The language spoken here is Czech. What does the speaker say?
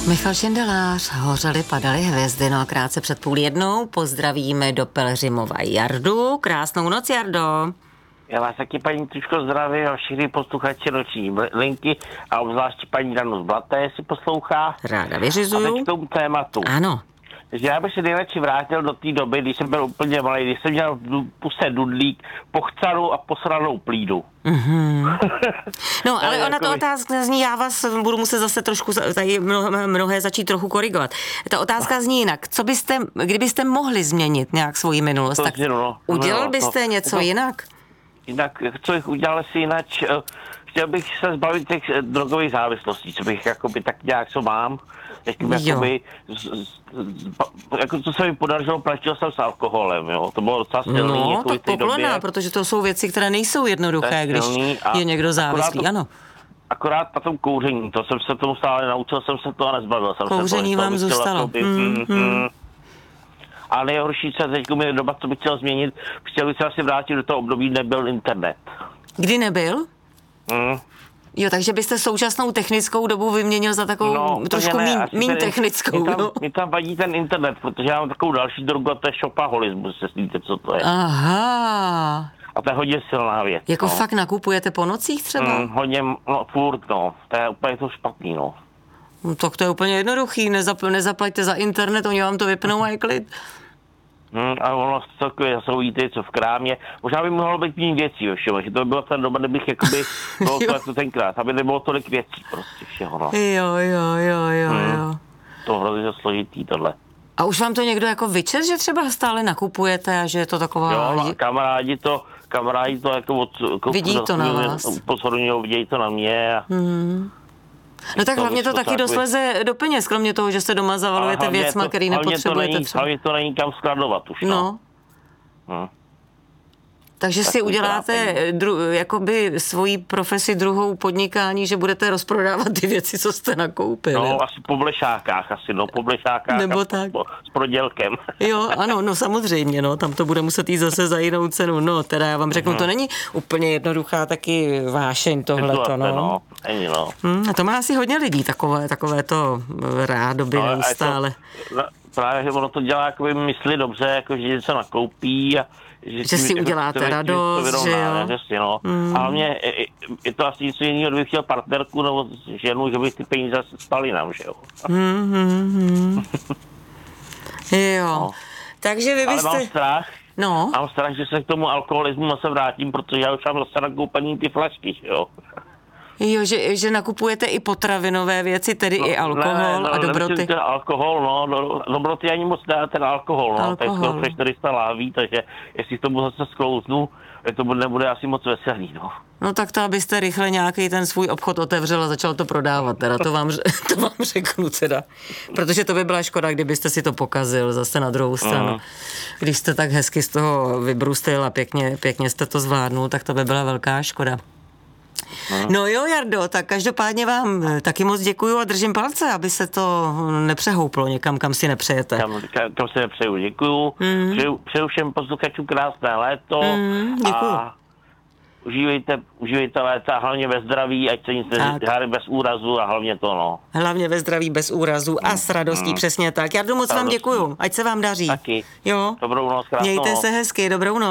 Michal Šindelář, hořely, padaly hvězdy, no a krátce před 12:30 pozdravíme do Pelhřimova Jardu. Krásnou noc, Jardo. Já vás taky, paní Tuško, zdravím a všichni posluchači Noční linky a obzvláště paní Danu z Blaté, jestli poslouchá. Ráda vyřizuju. A teď k tomu tématu. Ano. Takže já bych se nejradši vrátil do té doby, když jsem byl úplně malý, když jsem měl v puse dudlík, pochcanou a posranou plídu. Mm-hmm. No, ale ona to otázka zní, já vás budu muset zase trošku tady mnohé začít trochu korigovat. Ta otázka zní jinak. Co byste, kdybyste mohli změnit nějak svoji minulost, tak udělal byste něco jinak? Jinak, co bych udělal si jinak, chtěl bych se zbavit těch drogových závislostí, co bych jakoby tak nějak, co mám. Jakoby, jako to se mi podařilo, platil jsem s alkoholem, jo. To bylo docela silný. No, jako tak poklona, protože to jsou věci, které nejsou jednoduché, když je někdo závislý, ano. Akorát na tom kouření, to jsem se tomu stále naučil, jsem se toho nezbavil. Kouření vám zůstalo. A nejhorší, co teď mi doba, co bych chtěl změnit, chtěl bych se asi vrátit do toho období, nebyl internet. Kdy nebyl? Jo, takže byste současnou technickou dobu vyměnil za takovou trošku míň technickou. Mě tam vadí ten internet, protože já mám takovou další drogu a to je šopaholismus, jestli víte, co to je. Aha. A to je hodně silná věc. Jako fakt nakupujete po nocích třeba? Hodně, furt, no. To je úplně to špatný, no. No tak to je úplně jednoduchý, nezaplaťte za internet, oni vám to vypnou a je klid. A ono celkově jsou ty, co v krámě. Možná by mohlo být méně věcí, všeho, že to by byla ta doba, kdybych jakoby bylo to jako tenkrát, aby nebylo tolik věcí prostě všeho, no. Jo. To hrozně složitý tohle. A už vám to někdo jako vyčet, že třeba stále nakupujete a že je to taková... Jo, kamarádi to jako vidí to na vás. Pozorňují, vidějí to na mě. No tak hlavně to taky dosleze do peněz, kromě toho, že se doma zavalujete věcma, který nepotřebujete třeba. Hlavně to není kam skladovat už, no. Takže si uděláte jakoby svoji profesi druhou podnikání, že budete rozprodávat ty věci, co jste nakoupili. No, asi po blešákách, Nebo tak. S prodělkem. Jo, ano, no samozřejmě, no, tam to bude muset jít zase za jinou cenu. No, teda já vám řeknu, to není úplně jednoduchá taky vášeň tohleto, no. Není, no. A to má asi hodně lidí, takové to rádoby neustále. Právě, že ono to dělá, jako mysli dobře, jako že něco nakoupí a že si uděláte radost, že jo. A hlavně je to asi něco jiného, kdybych chtěl partnerku nebo ženu, že bych ty peníze spali nám, že jo. Jo. No. Takže vy byste... Ale mám strach. No. Mám strach, že se k tomu alkoholismu se vrátím, protože já už mám zase nakoupený ty flašky, že jo. Jo, že nakupujete i potravinové věci, tedy i alkohol a dobroty. Ten alkohol, dobroty ani moc ne, ten alkohol, to je skoro 400 láví, takže jestli k tomu zase sklouznu, to nebude asi moc veselý, no. No tak to, abyste rychle nějaký ten svůj obchod otevřel a začal to prodávat, teda, to vám řeknu teda. Protože to by byla škoda, kdybyste si to pokazil zase na druhou stranu. Když jste tak hezky z toho vybrustil a pěkně jste to zvládnul, tak to by byla velká škoda. No jo, Jardo, tak každopádně vám taky moc děkuju a držím palce, aby se to nepřehouplo někam, kam si nepřejete. Kam si nepřeju, děkuju. Přeju všem posluchačům krásné léto. Děkuju. A užívejte léta, hlavně ve zdraví, ať se nic neříká, bez úrazu a hlavně to, no. Hlavně ve zdraví, bez úrazu a s radostí, přesně tak. Jardo, moc vám děkuju, ať se vám daří. Taky. Jo. Dobrou noc, krásnou Mějte noc. se hezky, dobrou noc.